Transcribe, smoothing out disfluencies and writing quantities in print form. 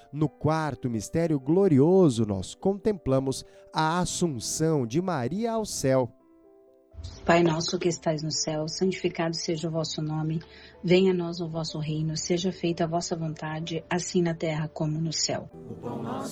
No quarto mistério glorioso, nós contemplamos a Assunção de Maria ao céu. Pai nosso que estais no céu, santificado seja o vosso nome. Venha a nós o vosso reino, seja feita a vossa vontade, assim na terra como no céu.